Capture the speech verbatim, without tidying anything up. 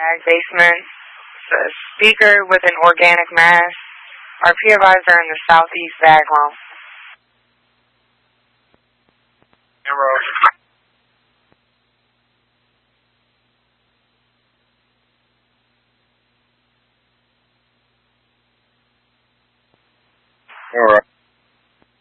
Ag basement. It's a speaker with an organic mass. Our P O Is are in the southeast bag loan. Zero. All right.